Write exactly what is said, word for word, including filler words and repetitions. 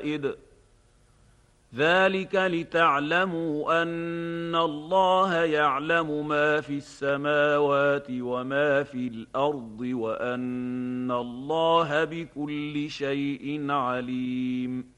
الشدائد ذلك لتعلموا أن الله يعلم ما في السماوات وما في الأرض وأن الله بكل شيء عليم.